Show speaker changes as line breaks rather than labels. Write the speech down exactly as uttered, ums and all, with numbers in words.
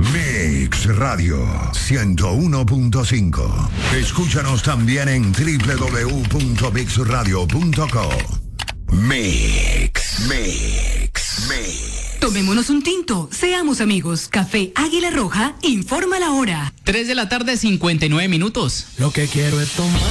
Mix Radio ciento uno punto cinco. Escúchanos también en doble u doble u doble u punto mix radio punto com. Mix, Mix, Mix.
Tomémonos un tinto, seamos amigos. Café Águila Roja informa la hora.
tres de la tarde, cincuenta y nueve minutos.
Lo que quiero es tomar.